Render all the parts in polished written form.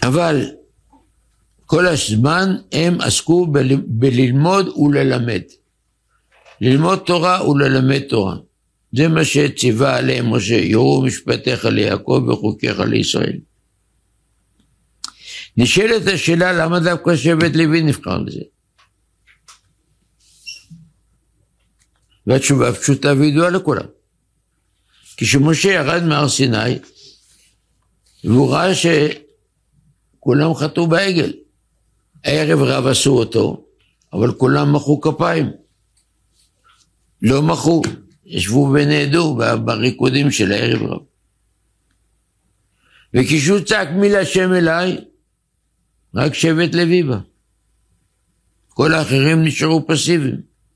אבל כל הזמן הם עסקו בללמוד וללמד. ללמוד תורה וללמד תורה. זה מה שציווה עליהם משה, יראו משפטיך ליעקב וחוקיך לישראל. נשאלת השאלה למה דווקא שבט לוי נבחר לזה. והתשובה פשוטה וידועה לכולם. כשמשה ירד מהר סיני, והוא ראה שכולם חטאו בעגל. הערב רב עשו אותו, אבל כולם מחאו כפיים. לא מחאו, ישבו ונעדו בריקודים של הערב רב. וכשהוא צעק מי להשם אליי, רק שבט לוי בא. כל האחרים נשארו פסיביים.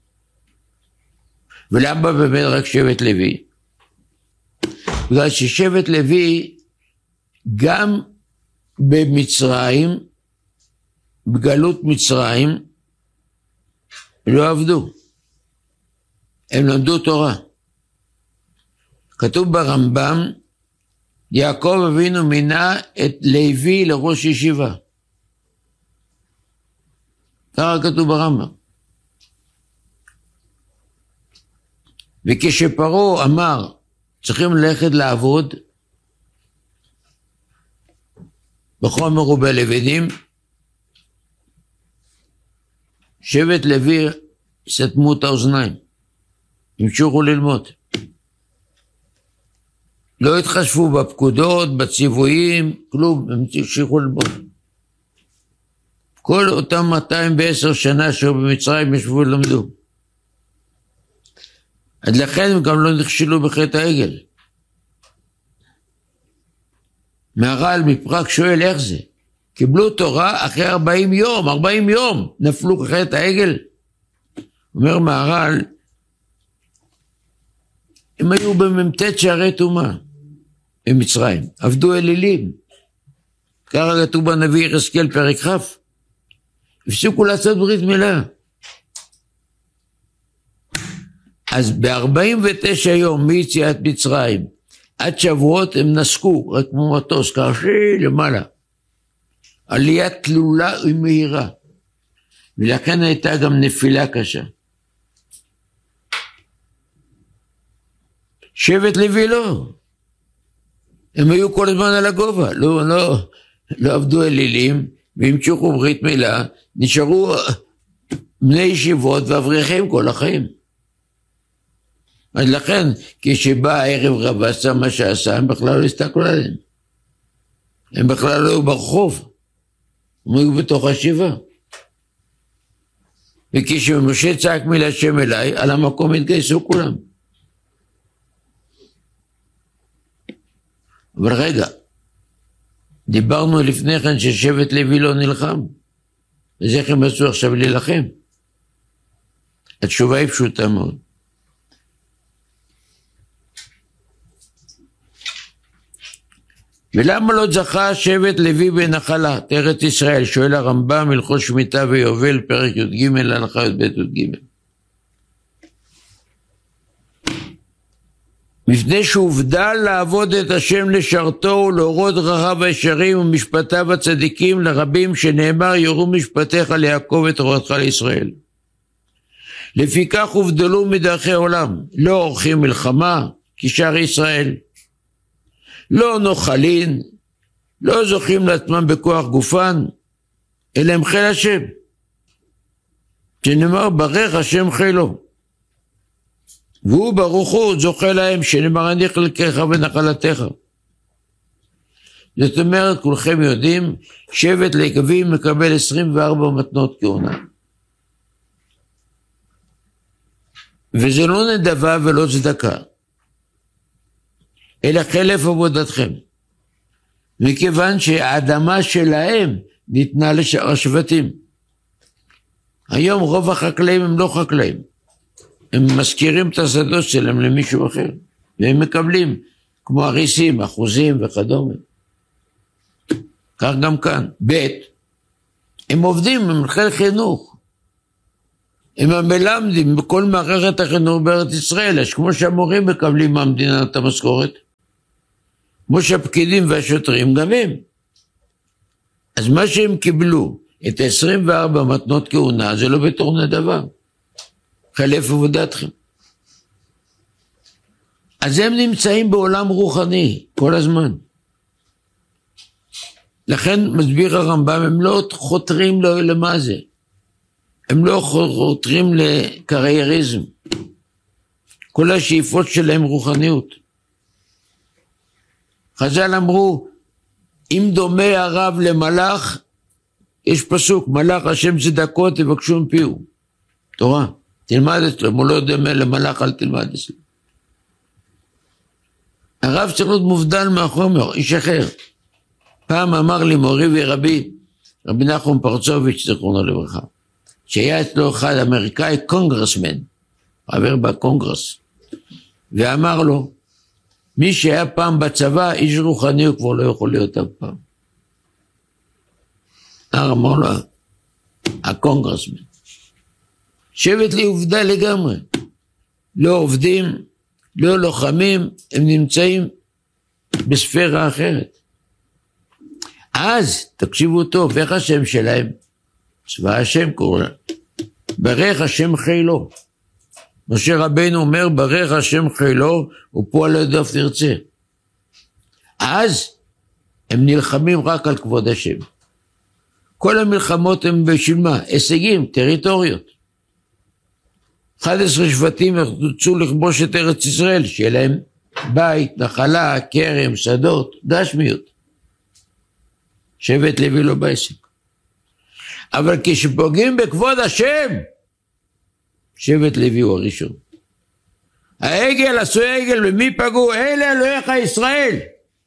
ולמה באמת רק שבט לוי? בגלל ששבט לוי גם במצרים, בגלות מצרים, לא עבדו. הם למדו תורה. כתוב ברמב"ם, יעקב אבינו מינה את לוי לראש ישיבה. ככה כתוב ברמב"ם. וכשפרעה אמר, צריכים ללכת לעבוד, בחומר ובלבנים, שבט לוי סתמו את האוזניים, המשיכו ללמוד. לא התחשבו בפקודות, בציוויים, כלום, הם המשיכו ללמוד. כל אותם 210 שנה שהיו במצרים ישבו ולמדו. עד לכן הם גם לא נכשלו בחטא העגל. מהר"ל מפראג שואל איך זה? קיבלו תורה אחרי 40 יום נפלו בחטא העגל. אומר מהר"ל, הם היו במ"ט שערי טומאה במצרים, עבדו אלילים. ככה כתוב בנביא יחזקאל פרק כ'. הפסיקו לעשות ברית מילה. אז ב-49 יום מיציאת מצרים עד שבועות הם נסקו, רק כמו מטוס, קרשי למעלה. עלייה תלולה ומהירה. ולכן הייתה גם נפילה קשה. שבט לוי לא. הם היו כל הזמן על הגובה, לא עבדו אלילים, והמשיכו ברית מילה, נשארו בני ישיבות ואברכים כל החיים. אז לכן, כשבא הערב רב עשה מה שעשה, הם בכלל לא הסתכלו עליהם. הם בכלל לא היו ברחוב, הם היו בתוך השיבה. וכשמשה צעק מי להשם אליי, על המקום התגייסו כולם. אבל רגע, דיברנו לפני כן ששבט לוי לא נלחם. אז איך הם עשו עכשיו להילחם? התשובה היא פשוטה מאוד. ולמה לא זכה שבט לוי בנחלת ארץ ישראל? שואל הרמב"ם הלכות שמיטה ויובל פרק י"ג הלכה י"ב י"ג. מפני שהובדל לעבוד את השם לשרתו ולהורות דרכיו הישרים ומשפטיו הצדיקים לרבים שנאמר יורו משפטיך ליעקב ותורתך לישראל. לפיכך הובדלו מדרכי עולם, לא עורכים מלחמה כשאר ישראל, לא נוחלין, לא זוכים לעצמם בכוח גופן, אלא הם חיל השם. שנאמר ברך השם חילו. והוא ברוך הוא זוכה להם, שנאמר אני חלקך ונחלתך. זאת אומרת, כולכם יודעים, שבט לוי מקבל 24 מתנות כהונה. וזה לא נדבה ולא צדקה, אלא חלף עבודתכם. מכיוון שהאדמה שלהם ניתנה לשאר השבטים. היום רוב החקלאים הם לא חקלאים. הם מזכירים את השדות שלהם למישהו אחר. והם מקבלים, כמו הריסים, אחוזים וכדומה. כך גם כאן. ב' הם עובדים, הם חיל חינוך. הם המלמדים בכל מערכת החינוך בארץ ישראל. אז כמו שהמורים מקבלים מהמדינה את המשכורת, כמו שהפקידים והשוטרים גם הם. אז מה שהם קיבלו, את 24 מתנות כהונה, זה לא בתור נדבה. חלף עבודתכם. אז הם נמצאים בעולם רוחני כל הזמן. לכן מסביר הרמב"ם, הם לא חותרים למה זה. הם לא חותרים לקרייריזם. כל השאיפות שלהם רוחניות. חז"ל אמרו, אם דומה הרב למלאך, יש פסוק, מלאך השם צדקות תבקשו מפיהו. תורה, תלמד אצלו, אם הוא לא דומה למלאך, אל תלמד אצלו. הרב צריך להיות מובדל מהחומר, איש אחר. פעם אמר לי מורי ורבי, רבי נחום פרצוביץ' זכרונו לברכה, שהיה אצלו אחד אמריקאי קונגרסמן, חבר בקונגרס, ואמר לו, מי שהיה פעם בצבא, איש רוחני הוא כבר לא יכול להיות אף פעם. אמר לו, הקונגרסמן. שבט לי עובדה לגמרי. לא עובדים, לא לוחמים, הם נמצאים בספירה אחרת. אז, תקשיבו טוב, איך השם שלהם? צבא השם קורא. ברך השם חילו. משה רבינו אומר, ברך השם חילו, ופועל ידיו תרצה. אז, הם נלחמים רק על כבוד השם. כל המלחמות הם בשביל מה? הישגים, טריטוריות. 11 שבטים ירצו לכבוש את ארץ ישראל, שיהיה להם בית, נחלה, כרם, שדות, גשמיות. שבט לוי לא בעסק. אבל כשפוגעים בכבוד השם, שבט לוי הוא הראשון. העגל, עשו עגל, ומי פגעו? אלה אלוהיך ישראל.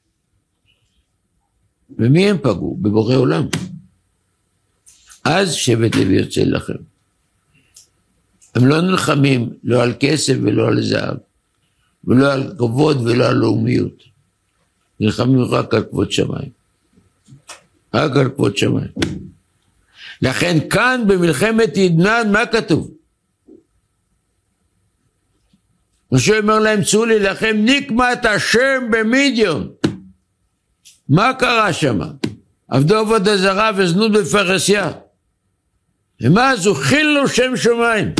ומי הם פגעו? בבורא עולם. אז שבט לוי יוצא לכם. הם לא נלחמים, לא על כסף ולא על זהב, ולא על כבוד ולא על לאומיות. נלחמים רק על כבוד שמיים. רק על כבוד שמיים. לכן כאן במלחמת עדנאן, מה כתוב? משה אומר להם, צאו להילחם נקמת השם במדיון. מה קרה שם? עבדו עבודה זרה וזנות בפרסיה. ומה זו? חילו שם שמיים.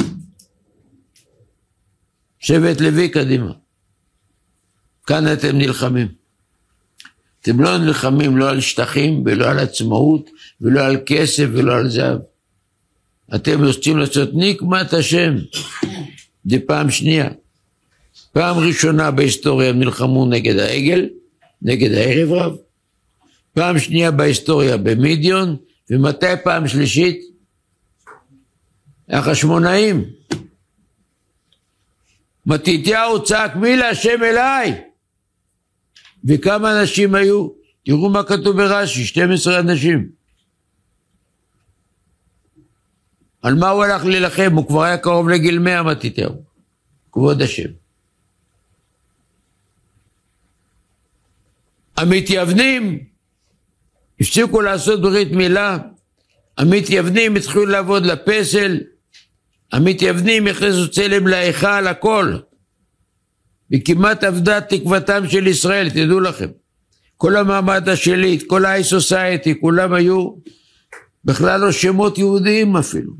שבט לוי קדימה. כאן אתם נלחמים. אתם לא נלחמים לא על שטחים ולא על עצמאות ולא על כסף ולא על זהב. אתם רוצים לעשות נקמת השם. זה פעם שנייה. פעם ראשונה בהיסטוריה הם נלחמו נגד העגל, נגד הערב רב. פעם שנייה בהיסטוריה במדיון, ומתי פעם שלישית? החשמונאים. מתתיהו צעק מי להשם אליי. וכמה אנשים היו? תראו מה כתוב ברש"י, 12 אנשים. על מה הוא הלך להילחם? הוא כבר היה קרוב לגיל 100 מתתיהו. כבוד השם. המתייוונים הפסיקו לעשות ברית מילה, המתייוונים התחילו לעבוד לפסל, המתייוונים הכניסו צלם להיכל, הכל. וכמעט עבדה תקוותם של ישראל, תדעו לכם. כל המעמד השליט, כל ה-high society, כולם היו בכלל לא שמות יהודיים אפילו.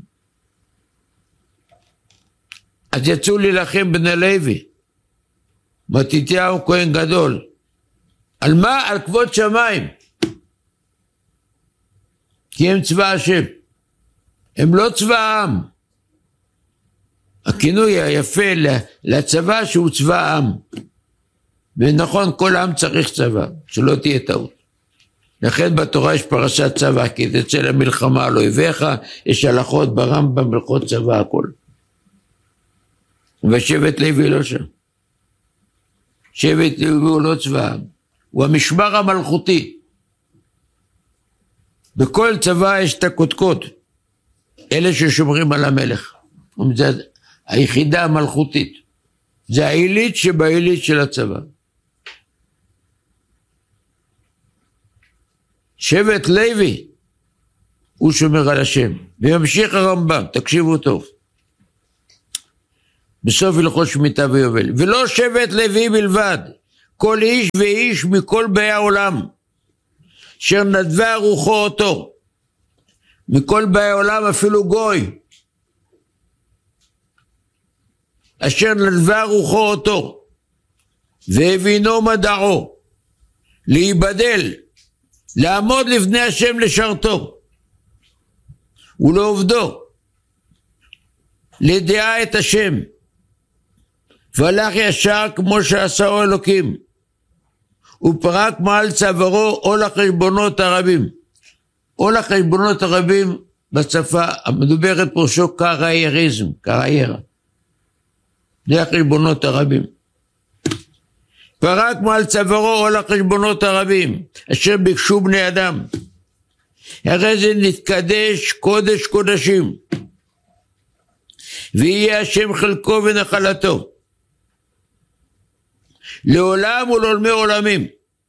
אז יצאו להילחם בני לוי, מתתיהו כהן גדול. על מה? על כבוד שמיים. כי הם צבא השם. הם לא צבא העם. הכינוי היפה לצבא שהוא צבא העם. ונכון, כל עם צריך צבא, שלא תהיה טעות. לכן בתורה יש פרשת צבא, כי תצא למלחמה על אויביך, יש הלכות ברמב"ם, הלכות צבא, הכל. ושבט לוי לא שם. שבט לוי הוא לא צבא העם. הוא המשמר המלכותי. בכל צבא יש את הקודקוד, אלה ששומרים על המלך. זה היחידה המלכותית. זה העילית שבעילית של הצבא. שבט לוי הוא שומר על השם. וימשיך הרמב"ם, תקשיבו טוב. בסוף הלכות שמיטה ויובל. ולא שבט לוי בלבד, כל איש ואיש מכל באי העולם, אשר נדבה רוחו אותו. מכל באי עולם אפילו גוי. אשר נדבה רוחו אותו. והבינו מדעו. להיבדל. לעמוד לפני השם לשרתו. ולעובדו. לדעה את השם. והלך ישר כמו שעשהו אלוקים. ופרק מעל צווארו עול החשבונות הרבים. עול החשבונות הרבים בשפה המדוברת פרושו קרייריזם, קריירה. זה החשבונות הרבים. פרק מעל צווארו עול החשבונות הרבים, אשר ביקשו בני אדם. הרי זה נתקדש קודש קודשים. ויהיה השם חלקו ונחלתו. לעולם ולעולמי עולמים.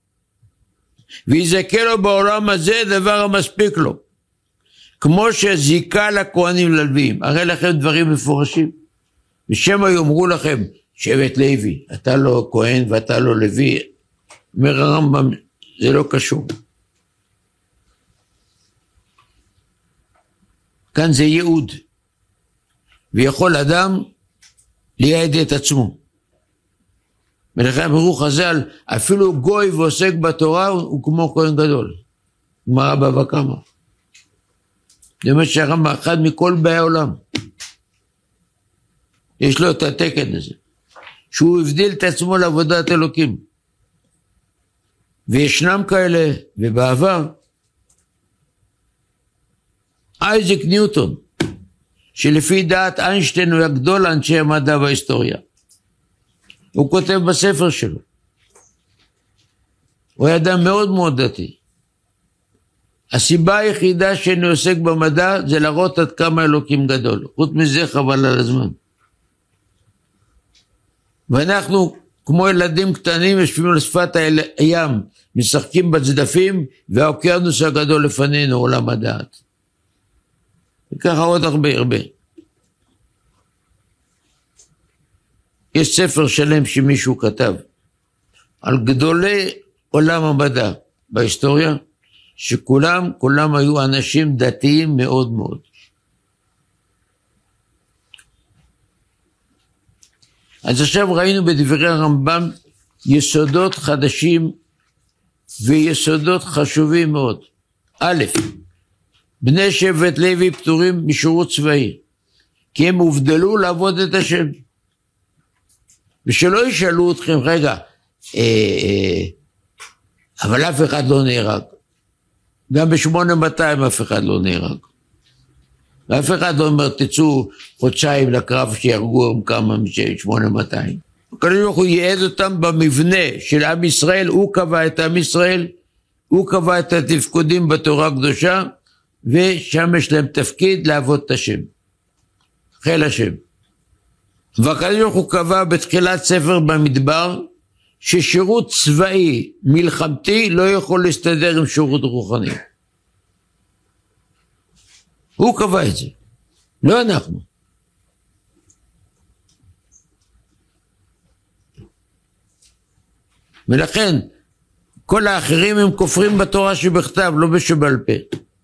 ויזכה לו בעולם הזה דבר המספיק לו. כמו שזיקה לכהנים ללוויים. הרי לכם דברים מפורשים. ושמא יאמרו לכם, שבט לוי, אתה לא כהן ואתה לא לוי. אומר הרמב"ם, זה לא קשור. כאן זה ייעוד. ויכול אדם לייעד את עצמו. ולכן אמרו חז"ל, אפילו גוי ועוסק בתורה הוא כמו כהן גדול. גמרא בבא קמא. זה אומר שהרמב"ם אחד מכל באי העולם. יש לו את התקן הזה. שהוא הבדיל את עצמו לעבודת אלוקים. וישנם כאלה, ובעבר, אייזק ניוטון, שלפי דעת איינשטיין הוא הגדול אנשי המדע וההיסטוריה. הוא כותב בספר שלו. הוא היה אדם מאוד מאוד דתי. הסיבה היחידה שאני עוסק במדע זה להראות עד כמה אלוקים גדול. חוץ מזה חבל על הזמן. ואנחנו כמו ילדים קטנים יושבים על שפת הים, משחקים בצדפים, והאוקיינוס הגדול לפנינו עולם הדעת. וככה עוד הרבה. יש ספר שלם שמישהו כתב על גדולי עולם המדע בהיסטוריה, שכולם היו אנשים דתיים מאוד מאוד. אז עכשיו ראינו בדברי הרמב"ם יסודות חדשים ויסודות חשובים מאוד. א', בני שבט לוי פטורים משירות צבאי, כי הם הובדלו לעבוד את השם. ושלא ישאלו אתכם, רגע, אבל אף אחד לא נהרג. גם ב-8200 אף אחד לא נהרג. ואף אחד לא אומר, תצאו חודשיים לקרב שיהרגו כמה מ-8200. כנראה הוא ייעד אותם במבנה של עם ישראל, הוא קבע את עם ישראל, הוא קבע את התפקודים בתורה הקדושה, ושם יש להם תפקיד לעבוד את השם. חיל השם. וכנראה הוא קבע בתחילת ספר במדבר, ששירות צבאי מלחמתי לא יכול להסתדר עם שירות רוחני. הוא קבע את זה, לא אנחנו. ולכן, כל האחרים הם כופרים בתורה שבכתב, לא שבעל פה.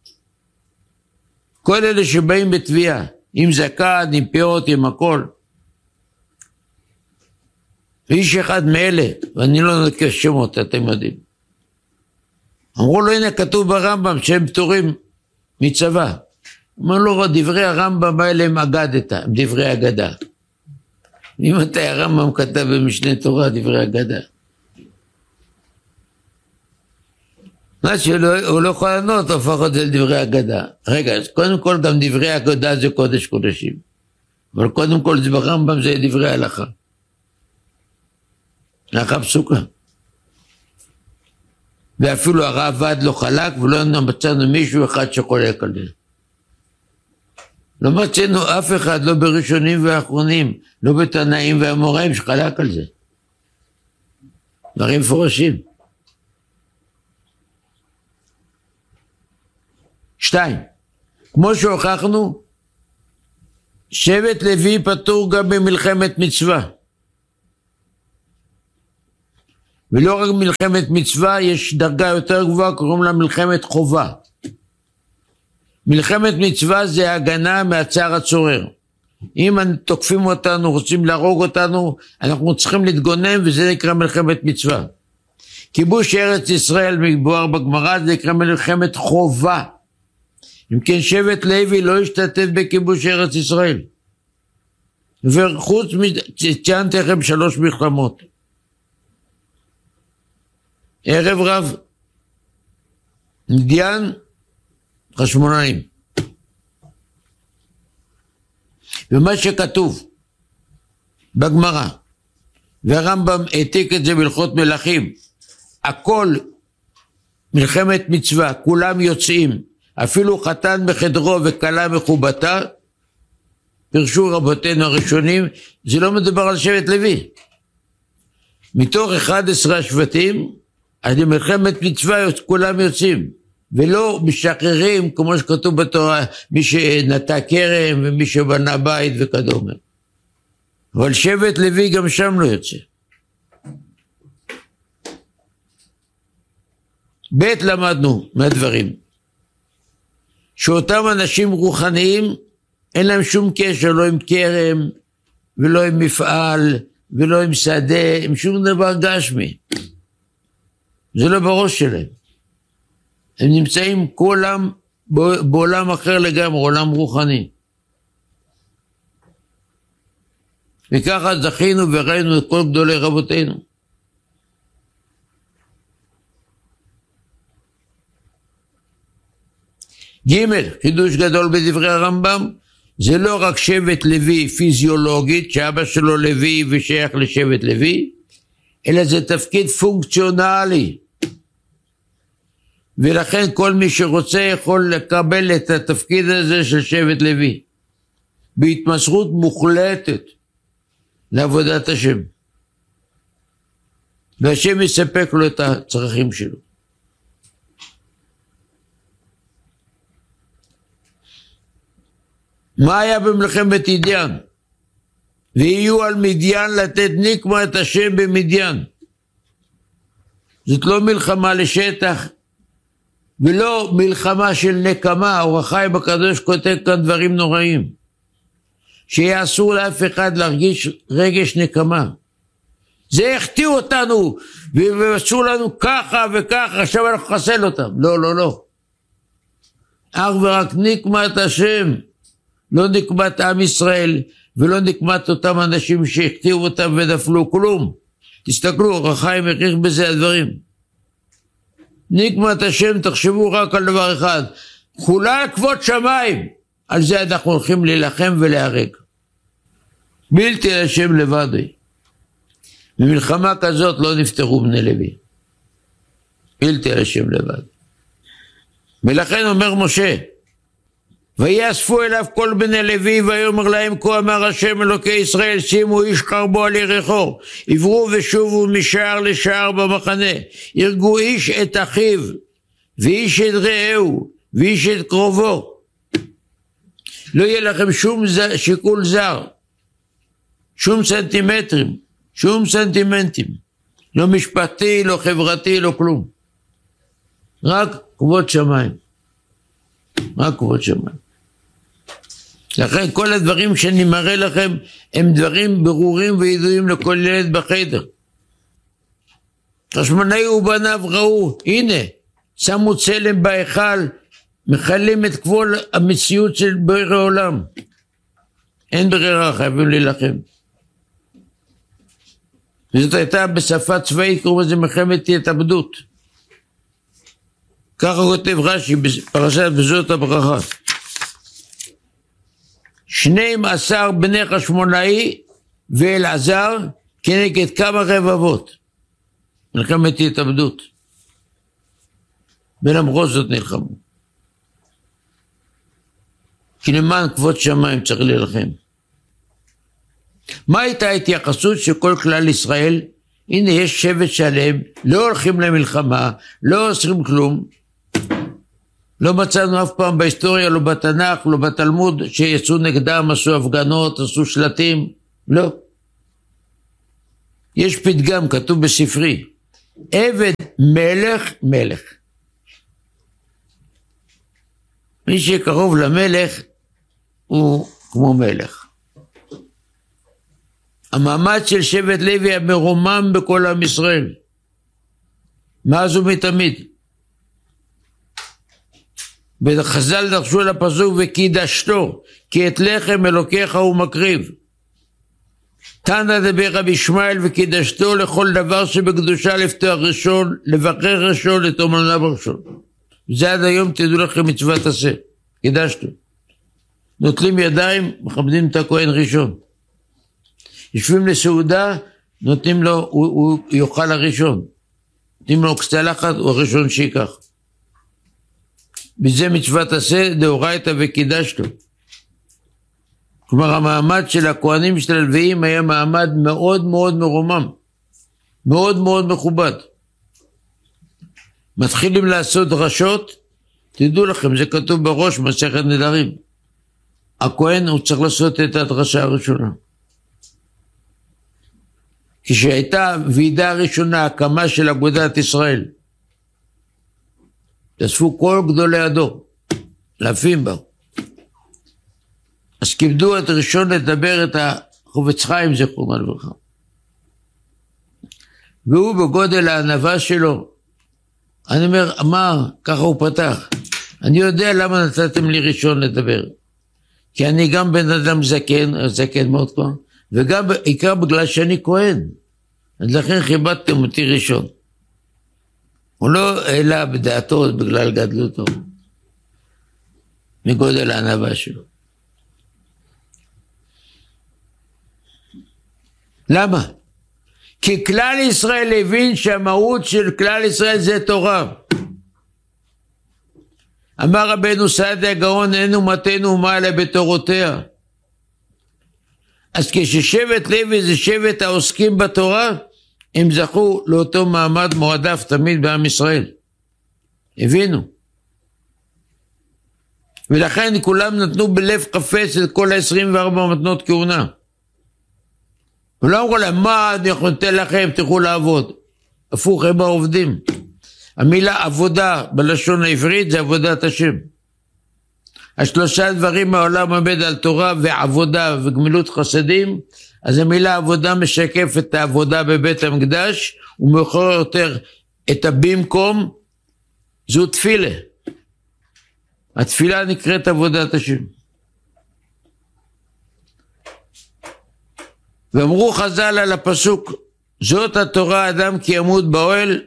כל אלה שבאים בתביעה, עם זקן, עם פאות, עם הכל. איש אחד מאלה, ואני לא נקש שמות, אתם יודעים. אמרו לו, הנה כתוב ברמב"ם שהם פטורים מצבא. אמרו לו, דברי הרמב"ם האלה הם אגדת, הם דברי אגדה. ממתי הרמב"ם כתב במשנה תורה דברי אגדה? מה שהוא לא יכול לענות, הופך את זה לדברי אגדה. רגע, אז קודם כל גם דברי אגדה זה קודש קודשים. אבל קודם כל זה ברמב"ם זה דברי הלכה. הלכה פסוקה. ואפילו הרעב"ד לא חלק, ולא מצאנו מישהו אחד שחולק על זה. לא מצאנו אף אחד, לא בראשונים ואחרונים, לא בתנאים והאמוראים שחלק על זה. דברים מפורשים. 2. כמו שהוכחנו, שבט לוי פטור גם במלחמת מצווה. ולא רק מלחמת מצווה, יש דרגה יותר גבוהה, קוראים לה מלחמת חובה. מלחמת מצווה זה הגנה מהצער הצורר. אם תוקפים אותנו, רוצים להרוג אותנו, אנחנו צריכים להתגונן, וזה נקרא מלחמת מצווה. כיבוש ארץ ישראל מבואר בגמרא, זה נקרא מלחמת חובה. אם כן שבט לוי לא השתתף בכיבוש ארץ ישראל. וחוץ ציינתי לכם 3 מלחמות. ערב רב, מדיין, חשמונאים. ומה שכתוב בגמרא, והרמב"ם העתיק את זה בהלכות מלכים, הכל מלחמת מצווה, כולם יוצאים, אפילו חתן בחדרו וכלה מחובתה, פרשו רבותינו הראשונים, זה לא מדובר על שבט לוי. מתוך 11 השבטים, אז למלחמת מצווה כולם יוצאים, ולא משחררים כמו שכתוב בתורה, מי שנטע כרם ומי שבנה בית וכדומה. אבל שבט לוי גם שם לא יוצא. בית למדנו מהדברים, שאותם אנשים רוחניים, אין להם שום קשר, לא עם כרם, ולא עם מפעל, ולא עם שדה, עם שום דבר גשמי. זה לא בראש שלהם. הם נמצאים כולם בעולם אחר לגמרי, עולם רוחני. וככה זכינו וראינו את כל גדולי רבותינו. ג' חידוש גדול בדברי הרמב"ם, זה לא רק שבט לוי פיזיולוגית, שאבא שלו לוי ושייך לשבט לוי, אלא זה תפקיד פונקציונלי. ולכן כל מי שרוצה יכול לקבל את התפקיד הזה של שבט לוי, בהתמסרות מוחלטת לעבודת השם. והשם יספק לו את הצרכים שלו. מה היה במלחמת מדיין? ויהיו על מדיין לתת נקמה את השם במדיין. זאת לא מלחמה לשטח, ולא מלחמה של נקמה. אור החיים הקדוש כותב כאן דברים נוראים, שיהיה אסור לאף אחד להרגיש רגש נקמה. זה החטיאו אותנו, ועשו לנו ככה וככה, עכשיו אנחנו חסל אותם. לא, לא, לא. אך ורק נקמת השם, לא נקמת עם ישראל, ולא נקמת אותם אנשים שהחטיאו אותם ונפלו, כלום. תסתכלו, אור החיים הכריח בזה הדברים. נקמת השם, תחשבו רק על דבר אחד, חולל כבוד שמיים, על זה אנחנו הולכים להילחם ולהרג. בלתי השם לבדי. במלחמה כזאת לא נפטרו בני לוי. בלתי השם לבד. ולכן אומר משה, ויאספו אליו כל בני לוי, ויאמר להם, כה אמר השם אלוקי ישראל, שימו איש חרבו על ירחו, עברו ושובו משער לשער במחנה, ירגו איש את אחיו, ואיש את רעהו, ואיש את קרובו. לא יהיה לכם שום שיקול זר, שום סנטימטרים, שום סנטימנטים, לא משפטי, לא חברתי, לא כלום. רק כבוד שמיים. רק כבוד שמיים. לכן כל הדברים שאני מראה לכם הם דברים ברורים וידועים לכל ילד בחדר. חשמונאי ובניו ראו, הנה, שמו צלם בהיכל, מחלים את כל המציאות של בורא העולם. אין ברירה, חייבים להילחם. וזאת הייתה בשפה צבאית, קוראים לזה מלחמת התאבדות. ככה כותב רש"י בפרשת בזאת הברכה. 12 בני חשמונאי ואלעזר כנגד כמה רבבות. מלחמת התאבדות. ולמרות זאת נלחמו. כי למען כבוד שמיים צריך להילחם. מה הייתה ההתייחסות של כל כלל ישראל? הנה יש שבט שלם, לא הולכים למלחמה, לא עושים כלום. לא מצאנו אף פעם בהיסטוריה, לא בתנ"ך, לא בתלמוד, שיצאו נגדם, עשו הפגנות, עשו שלטים, לא. יש פתגם, כתוב בספרי, עבד מלך, מלך. מי שקרוב למלך הוא כמו מלך. המעמד של שבט לוי המרומם בכל עם ישראל, מאז ומתמיד. וחז"ל דרשו על הפסוק וקידשתו, כי את לחם אלוקיך הוא מקריב. תנא דבר רבי ישמעאל וקידשתו לכל דבר שבקדושה לפתוח ראשון, לבקר ראשון, לתום עליו ראשון. זה עד היום תדעו לכם מצוות עשה, קידשתו. נוטלים ידיים, מכבדים את הכהן ראשון. יושבים לסעודה, נותנים לו, הוא יאכל הראשון. נותנים לו קצלחת, הוא הראשון שיקח. בזה מצוות עשה דאורייתא וקידשתו. כלומר המעמד של הכהנים של הלוויים היה מעמד מאוד מאוד מרומם, מאוד מאוד מכובד. מתחילים לעשות דרשות, תדעו לכם, זה כתוב בראש מסכת נדרים. הכהן הוא צריך לעשות את הדרשה הראשונה. כשהייתה ועידה הראשונה, הקמה של אגודת ישראל, תאספו כל גדולי הדור, אלפים באו. אז כיבדו את ראשון לדבר את החפץ חיים זכרונו לברכה. והוא בגודל הענווה שלו, אני אמר, ככה הוא פתח, אני יודע למה נתתם לי ראשון לדבר. כי אני גם בן אדם זקן, זקן מאוד כבר, וגם בעיקר בגלל שאני כהן. אז לכן כיבדתם אותי ראשון. הוא לא העלה בדעתו בגלל גדלותו, מגודל הענווה שלו. למה? כי כלל ישראל הבין שהמהות של כלל ישראל זה תורה. אמר רבנו סעדיה גאון, אין אומתנו אומה אלא בתורותיה. אז כששבט לוי זה שבט העוסקים בתורה, הם זכו לאותו מעמד מועדף תמיד בעם ישראל. הבינו. ולכן כולם נתנו בלב חפץ את כל ה-24 מתנות כהונה. ולא אמרו להם, מה אני יכול לתת לכם, תלכו לעבוד. הפוך, הם העובדים. המילה עבודה בלשון העברית זה עבודת השם. השלושה דברים העולם עומד על תורה ועבודה וגמילות חסדים, אז המילה עבודה משקף את העבודה בבית המקדש, ומאוחר יותר את הבמקום, זו תפילה. התפילה נקראת עבודת השם. ואמרו חז"ל על הפסוק, זאת התורה אדם כי ימות באוהל,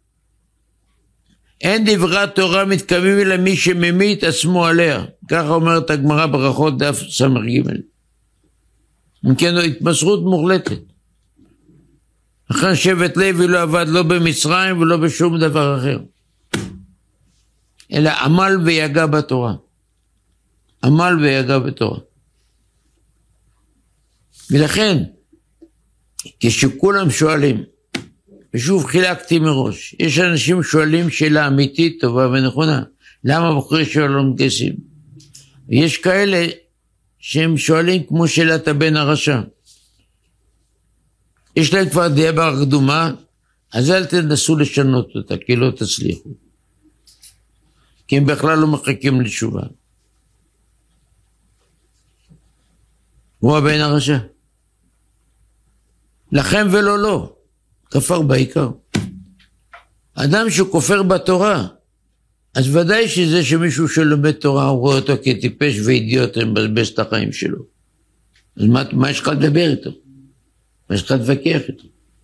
אין דברי תורה מתקיימים אלא מי שממית עצמו עליה. ככה אומרת הגמרא ברכות דף ס"ג. אם כן, זו התמסרות מוחלטת. לכן שבט לוי לא עבד לא במצרים ולא בשום דבר אחר, אלא עמל ויגע בתורה. עמל ויגע בתורה. ולכן, כשכולם שואלים, ושוב חילקתי מראש, יש אנשים שואלים שאלה אמיתית, טובה ונכונה, למה בחורי ישיבה לא מתגייסים? ויש כאלה שהם שואלים כמו שאלת הבן הרשע. יש להם כבר דעה קדומה, אז אל תנסו לשנות אותה, כי לא תצליחו. כי הם בכלל לא מחכים לתשובה. הוא הבן הרשע. לכם ולא לא. כפר בעיקר. אדם שכופר בתורה, אז ודאי שזה שמישהו שלומד תורה, הוא רואה אותו כטיפש ואידיוט, מבזבז את החיים שלו. אז מה יש לך לדבר איתו? מה יש לך להתווכח איתו?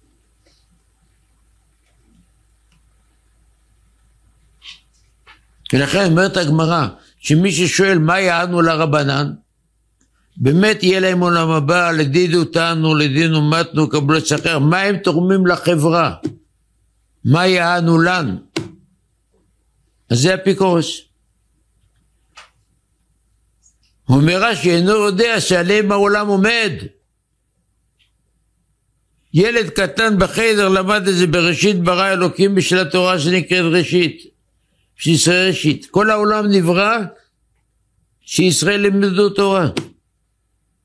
ולכן אומרת הגמרא, שמי ששואל מה יענו לרבנן, באמת יהיה להם עולם הבא, לדידו תענו, לדינו מתנו, קבלו שכר, מה הם תורמים לחברה? מה יענו לנו? אז זה אפיקורוס. הוא אומר שאינו יודע שעליהם העולם עומד. ילד קטן בחדר למד את זה בראשית ברא אלוקים בשביל התורה שנקראת ראשית. שישראל ראשית. כל העולם נברא שישראל לימדו תורה.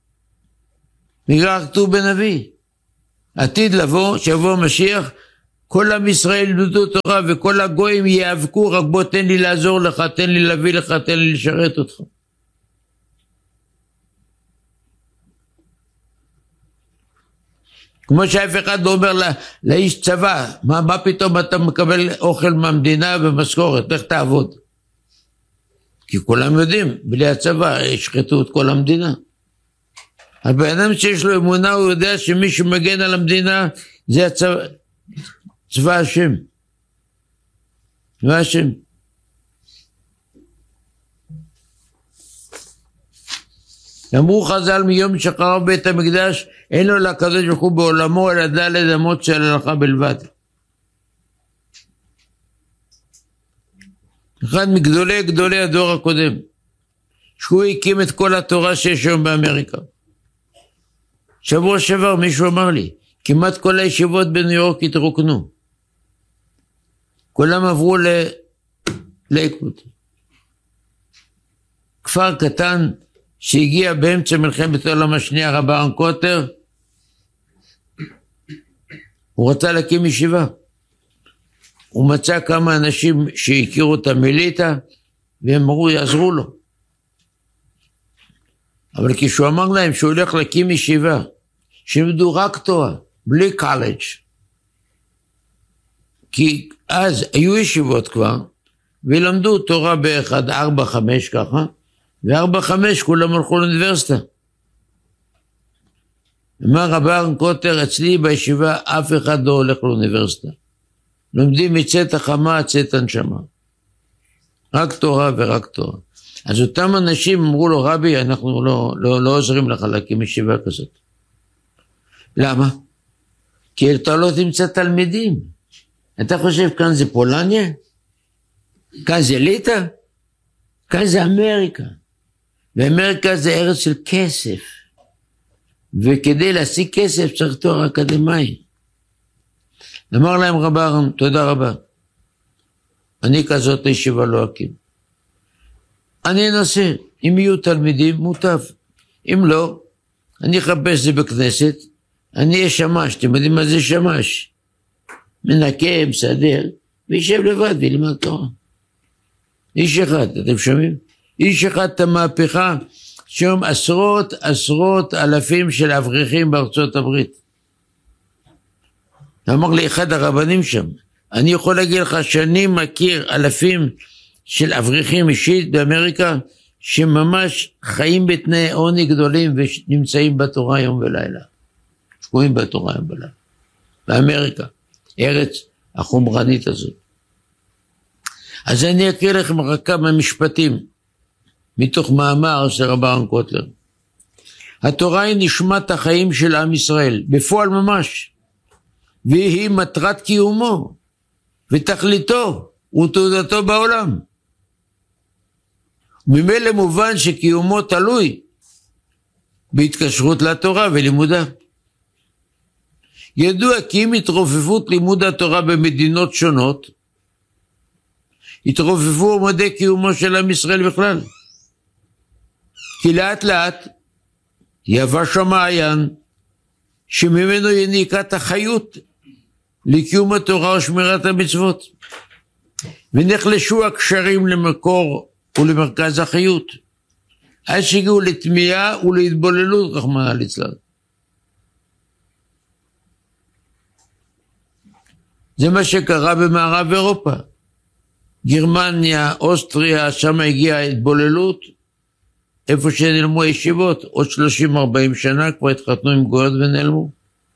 נקרא כתוב בנביא. עתיד לבוא, שיבוא משיח, כל עם ישראל ילמדו תורה וכל הגויים יאבקו, רק בוא תן לי לעזור לך, תן לי להביא לך, תן לי לשרת אותך. כמו שאף אחד לא אומר לאיש צבא, מה פתאום אתה מקבל אוכל מהמדינה ומשכורת, איך תעבוד? כי כולם יודעים, בלי הצבא ישחטו את כל המדינה. הבן אדם שיש לו אמונה, הוא יודע שמי שמגן על המדינה זה צבא השם. צבא השם. אמרו חז"ל, מיום שחרב בית המקדש, אין לו לקדוש ברוך הוא בעולמו, אלא ד' אמות של הלכה בלבד. אחד מגדולי הדור הקודם, שהוא הקים את כל התורה שיש היום באמריקה. שבוע שעבר מישהו אמר לי, כמעט כל הישיבות בניו יורק התרוקנו. כולם עברו ללייקווד. כפר קטן שהגיע באמצע מלחמת העולם השנייה, רב אהרן קוטר, הוא רצה להקים ישיבה. הוא מצא כמה אנשים שהכירו את המיליטה, והם אמרו, יעזרו לו. אבל כשהוא אמר להם שהוא הולך להקים ישיבה, שילמדו רק תורה, בלי קולג', כי אז היו ישיבות כבר, ולמדו תורה באחד, 4-5 ככה, ו4-5 כולם הלכו לאוניברסיטה. אמר רב אהרן קוטר, אצלי בישיבה אף אחד לא הולך לאוניברסיטה. לומדים מצאת החמה, צאת הנשמה. רק תורה ורק תורה. אז אותם אנשים אמרו לו, רבי, אנחנו לא עוזרים לך להקים ישיבה כזאת. למה? כי אתה לא תמצא תלמידים. אתה חושב כאן זה פולניה? כאן זה ליטא? כאן זה אמריקה. ואמריקה זה ארץ של כסף. וכדי להשיג כסף צריך תואר אקדמי. אמר להם רב אהרן, תודה רבה. אני כזאת ישיבה לא אקים. אני אנסה, אם יהיו תלמידים, מוטב. אם לא, אני אחפש זה בכנסת, אני אהיה שמש, אתם יודעים מה זה שמש? מנקה, מסדר, וישב לבד וילמד תורה. איש אחד, אתם שומעים? איש אחד את המהפכה, שהיום עשרות אלפים של אברכים בארצות הברית. אמר לי אחד הרבנים שם, אני יכול להגיד לך שאני מכיר אלפים של אברכים אישית באמריקה, שממש חיים בתנאי עוני גדולים ונמצאים בתורה יום ולילה. שקועים בתורה יום ולילה. באמריקה, ארץ החומרנית הזאת. אז אני אקריא לכם רק כמה משפטים, מתוך מאמר של רב אהרן קוטלר. התורה היא נשמת החיים של עם ישראל, בפועל ממש. והיא מטרת קיומו, ותכליתו, ותעודתו בעולם. ממילא מובן שקיומו תלוי בהתקשרות לתורה ולימודה. ידוע כי עם התרופפות לימוד התורה במדינות שונות, התרופפו עמודי קיומו של עם ישראל בכלל. כי לאט לאט יבש המעיין שממנו יניקת החיות לקיום התורה ושמירת המצוות, ונחלשו הקשרים למקור ולמרכז החיות, עד שהגיעו לתמיהה ולהתבוללות רחמנא ליצלן. זה מה שקרה במערב אירופה, גרמניה, אוסטריה, שם הגיעה התבוללות, איפה שנעלמו הישיבות, עוד 30-40 שנה כבר התחתנו עם גויות ונעלמו.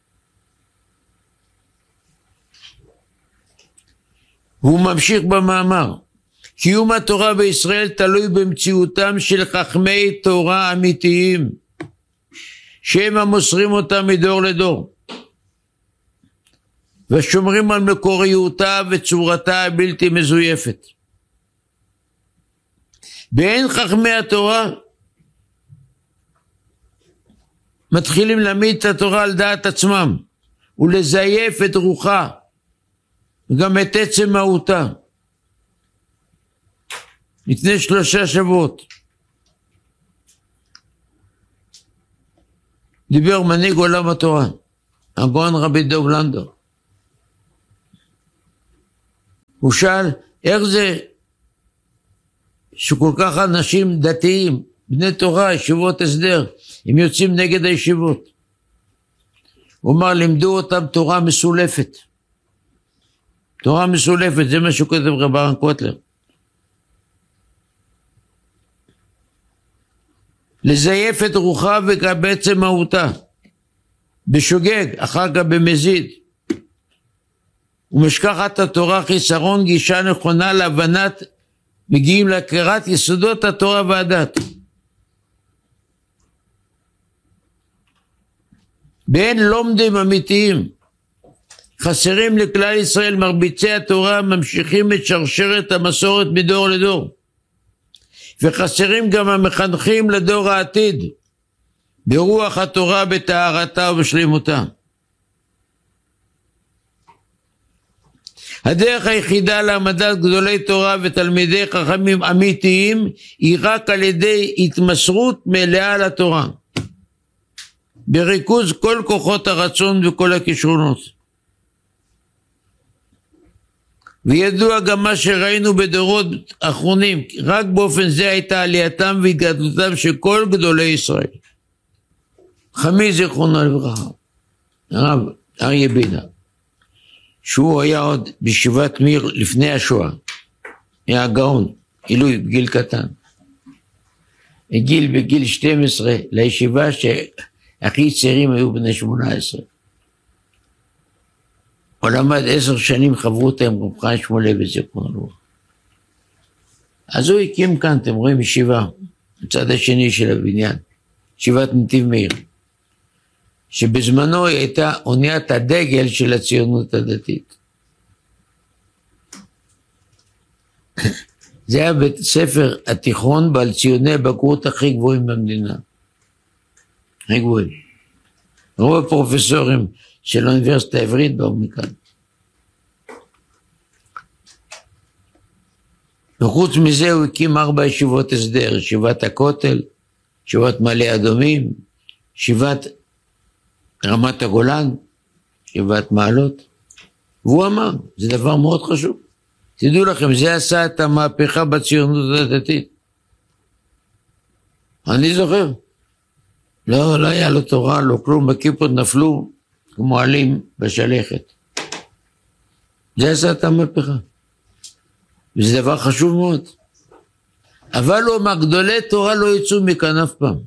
הוא ממשיך במאמר, קיום התורה בישראל תלוי במציאותם של חכמי תורה אמיתיים, שהם המוסרים אותה מדור לדור, ושומרים על מקוריותה וצורתה הבלתי מזויפת. ואין חכמי התורה מתחילים להעמיד את התורה על דעת עצמם, ולזייף את רוחה, וגם את עצם מהותה. לפני 3 שבועות, דיבר מנהיג עולם התורה, הגאון רבי דב לנדאו. הוא שאל, איך זה שכל כך אנשים דתיים, בני תורה, ישיבות הסדר, הם יוצאים נגד הישיבות? הוא אמר, לימדו אותם תורה מסולפת. תורה מסולפת, זה מה שכותב רב אהרן קוטלר. לזייף את רוחה ובעצם מהותה. בשוגג, אחר כך במזיד. ומשכחת התורה חיסרון גישה נכונה להבנת, מגיעים להכרת יסודות התורה והדת. באין לומדים אמיתיים, חסרים לכלל ישראל מרביצי התורה, ממשיכים את שרשרת המסורת מדור לדור. וחסרים גם המחנכים לדור העתיד, ברוח התורה בטהרתה ובשלמותה. הדרך היחידה להעמדת גדולי תורה ותלמידי חכמים אמיתיים היא רק על ידי התמסרות מלאה לתורה, בריכוז כל כוחות הרצון וכל הכישרונות. וידוע גם מה שראינו בדורות האחרונים, רק באופן זה הייתה עלייתם והתגדלותם של כל גדולי ישראל. חמי זיכרונו לברכה, הרב אריה בינה, שהוא היה עוד בישיבת מיר לפני השואה, היה גאון, עילוי בגיל קטן. הגיל בגיל 12 לישיבה שהכי צעירים היו בני 18. הוא למד 10 שנים חברותא עם רב חיים שמואלביץ זיכרונו לברכה. אז הוא הקים כאן, אתם רואים, ישיבה, בצד השני של הבניין, ישיבת נתיב מאיר, שבזמנו היא הייתה אוניית הדגל של הציונות הדתית. זה היה בית ספר התיכון בעל ציוני בגרות הכי גבוהים במדינה. הכי גבוהים. רוב הפרופסורים של האוניברסיטה העברית באו מכאן. וחוץ מזה הוא הקים 4 ישיבות הסדר, ישיבת הכותל, ישיבת מעלה אדומים, ישיבת רמת הגולן, ישיבת מעלות. והוא אמר, זה דבר מאוד חשוב. תדעו לכם, זה עשה את המהפכה בציונות הדתית. אני זוכר, לא היה לו תורה, לא כלום, בכיפות נפלו כמו עלים בשלכת. זה עשה את המהפכה. וזה דבר חשוב מאוד. אבל הוא אמר, גדולי תורה לא יצאו מכאן אף פעם.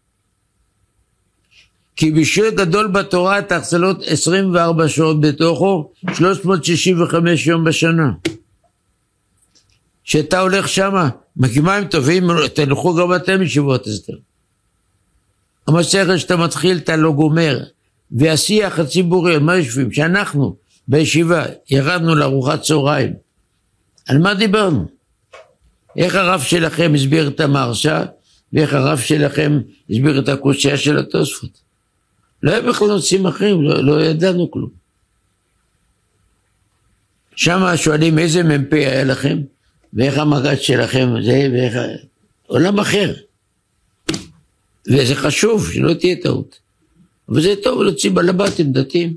כי בשביל גדול בתורה תחסלות 24 שעות בתוכו, 365 יום בשנה. שאתה הולך שמה, מקימים טובים, תלכו גם אתם ישיבות הסדר. המסכת שאתה מתחיל, אתה לא גומר. והשיח הציבורי, מה יושבים? שאנחנו בישיבה ירדנו לארוחת צהריים. על מה דיברנו? איך הרב שלכם הסביר את המהרש"א, ואיך הרב שלכם הסביר את הקושיה של התוספות. לא היה בכלל נושאים אחרים, לא ידענו כלום. שם שואלים איזה מ"פ היה לכם, ואיך המג"ד שלכם זה, ואיך... עולם אחר. וזה חשוב, שלא תהיה טעות. אבל זה טוב להוציא בלבטים דתיים.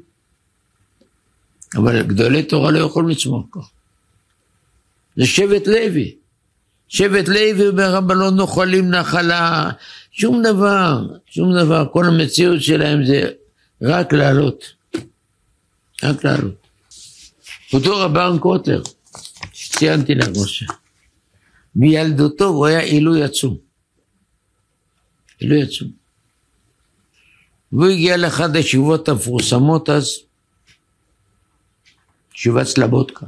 אבל גדולי תורה לא יכולים לצמוח כך. זה שבט לוי. שבט לוי אומר, אבל לא נוחלים נחלה, שום דבר, שום דבר. כל המציאות שלהם זה רק לעלות. רק לעלות. אותו רב אהרן קוטלר, שציינתי לך משה. מילדותו הוא היה עילוי עצום. עילוי עצום. והוא הגיע לאחד הישיבות המפורסמות אז, ישיבת סלבודקה.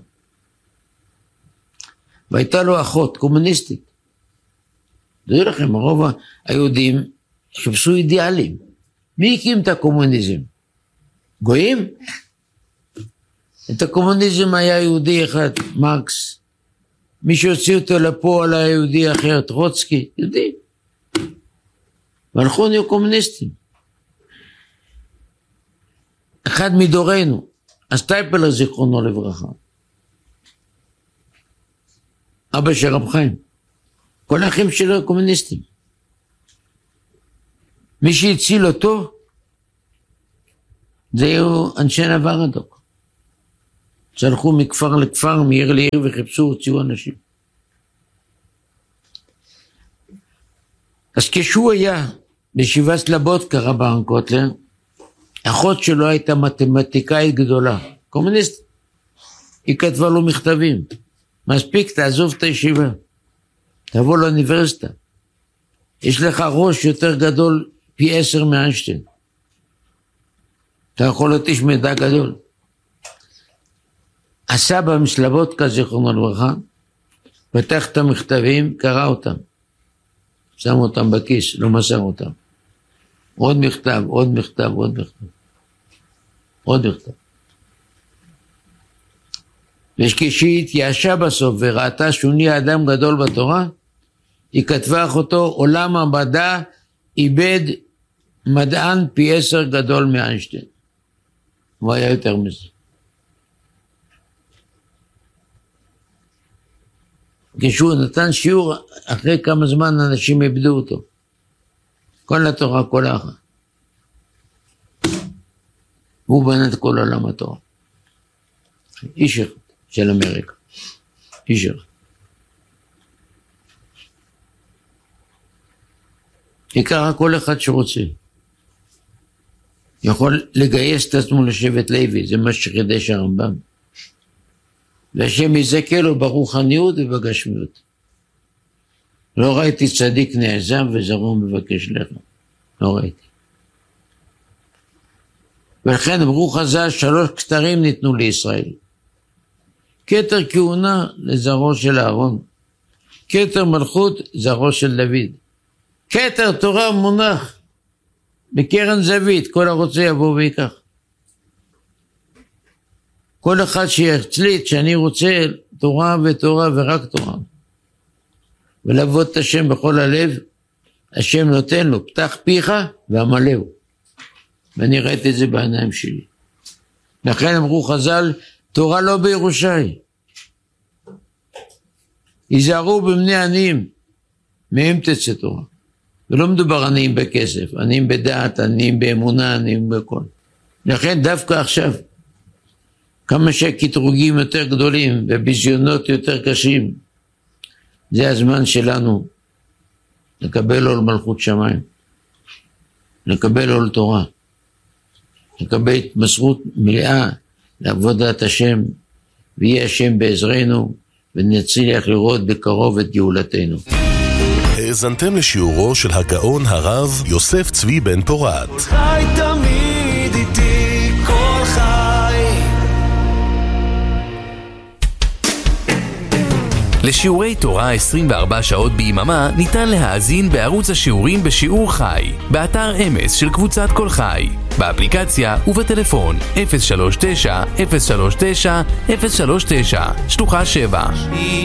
והייתה לו אחות קומוניסטית. דעו לכם, הרוב היהודים חיפשו אידיאלים. מי הקים את הקומוניזם? גויים? את הקומוניזם היה יהודי אחד, מרקס. מי שהוציא אותו לפועל היה יהודי אחר, טרוצקי, יהודי. והלכו נהיו קומוניסטים. אחד מדורנו, הסטייפלר זיכרונו לברכה. אבא של רב חיים. כל האחים שלו קומוניסטים. מי שהציל אותו, זה היו אנשי נברדוק. שהלכו מכפר לכפר, מעיר לעיר וחיפשו, הוציאו אנשים. אז כשהוא היה בישיבת סלבודקה, רבן קוטלר, אחות שלו הייתה מתמטיקאית גדולה, קומוניסט. היא כתבה לו מכתבים, מספיק תעזוב את הישיבה, תבוא לאוניברסיטה, יש לך ראש יותר גדול פי 10 מאיינשטיין, אתה יכול להיות איש מידע גדול. הסבא מסלבודקה, זיכרונו לברכה, פתח את המכתבים, קרא אותם, שם אותם בכיס, לא מסר אותם. עוד מכתב, עוד מכתב, עוד מכתב. עוד מכתב. וכשהיא התייאשה בסוף וראתה שהוא נהיה אדם גדול בתורה, היא כתבה אחותו, עולם המדע איבד מדען פי 10 גדול מאיינשטיין. הוא היה יותר מזה. כשהוא נתן שיעור, אחרי כמה זמן אנשים איבדו אותו. כל התורה, כל האחר. הוא בנה את כל עולם התורה. איש אחד של אמריקה. איש אחד. יקרה כל אחד שרוצה. יכול לגייס את עצמו לשבט לוי, זה מה שחידש הרמב"ם. והשם יזכה לו ברוחניות ובגשמיות. לא ראיתי צדיק נעזב וזרעו מבקש לחם. לא ראיתי. ולכן אמרו חז"ל, 3 כתרים ניתנו לישראל. כתר כהונה לזרעו של אהרון. כתר מלכות זרעו של דוד. כתר תורה מונח בקרן זווית, כל הרוצה יבוא ויקח. כל אחד שיחליט שאני רוצה תורה ותורה ורק תורה. ולעבוד את השם בכל הלב, השם נותן לו, פתח פיך ועמלהו. ואני ראיתי את זה בעיניים שלי. לכן אמרו חז"ל, תורה לא בירושה היא. היזהרו בבני עניים, מהם תצא תורה. ולא מדובר עניים בכסף, עניים בדעת, עניים באמונה, עניים בכל. לכן דווקא עכשיו, כמה שהקטרוגים יותר גדולים וביזיונות יותר קשים, זה הזמן שלנו לקבל עול מלכות שמיים, לקבל עול תורה, לקבל התמסרות מלאה לעבודת השם, ויהיה השם בעזרנו, ונצליח לראות בקרוב את גאולתנו. האזנתם לשיעורו של הגאון הרב יוסף צבי בן פורת. חי תמיד איתי כל חי. לשיעורי תורה 24 שעות ביממה ניתן להאזין בערוץ השיעורים בשיעור חי, באתר אמס של קבוצת כל חי, באפליקציה ובטלפון 039-039-039, שלוחה 7.